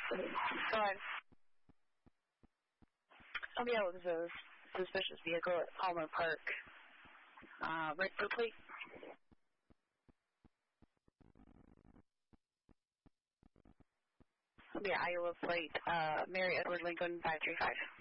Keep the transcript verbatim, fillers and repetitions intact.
Go ahead. Oh, yeah, it was a suspicious vehicle at Palmer Park. Uh, red for plate. Yeah, Iowa plate, uh, Mary Edward Lincoln five three five.